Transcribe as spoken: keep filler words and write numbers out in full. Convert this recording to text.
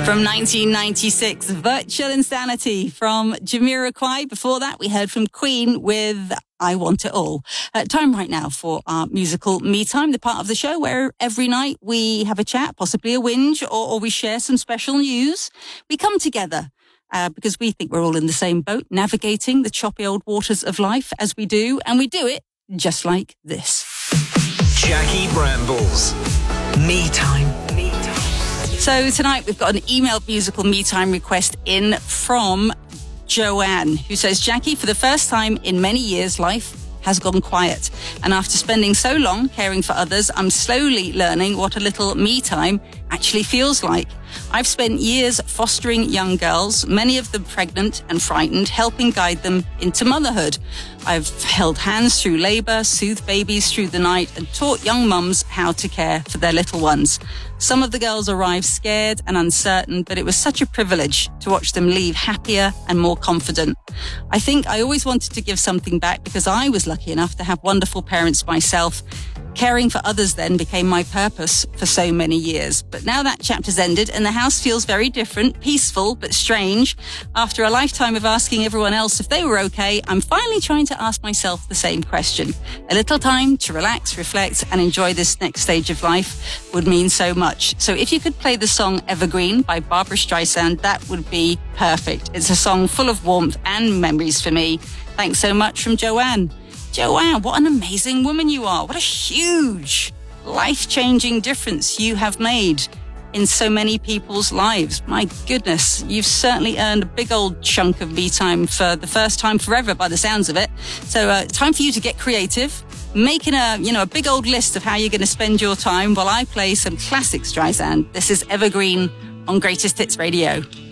From nineteen ninety-six, Virtual Insanity from Jamiroquai. Before that, we heard from Queen with I Want It All. Uh, time right now for our musical Me Time, the part of the show where every night we have a chat, possibly a whinge, or, or we share some special news. We come together uh, because we think we're all in the same boat, navigating the choppy old waters of life as we do, and we do it just like this. Jackie Brambles. Me Time. Me Time. So tonight we've got an emailed musical Me Time request in from Joanne, who says, Jackie, for the first time in many years, life has gone quiet. And after spending so long caring for others, I'm slowly learning what a little me time actually feels like. I've spent years fostering young girls, many of them pregnant and frightened, helping guide them into motherhood. I've held hands through labour, soothed babies through the night, and taught young mums how to care for their little ones. Some of the girls arrived scared and uncertain, but it was such a privilege to watch them leave happier and more confident. I think I always wanted to give something back because I was lucky enough to have wonderful parents myself. Caring for others then became my purpose for so many years. But now that chapter's ended and the house feels very different, peaceful but strange. After a lifetime of asking everyone else if they were okay, I'm finally trying to ask myself the same question. A little time to relax, reflect and enjoy this next stage of life would mean so much. So if you could play the song Evergreen by Barbra Streisand, that would be perfect. It's a song full of warmth and memories for me. Thanks so much from Joanne. Joanne, what an amazing woman you are. What a huge, life-changing difference you have made in so many people's lives. My goodness, you've certainly earned a big old chunk of me time for the first time forever by the sounds of it. So uh, time for you to get creative, making a, you know, a big old list of how you're going to spend your time while I play some classic Streisand. This is Evergreen on Greatest Hits Radio.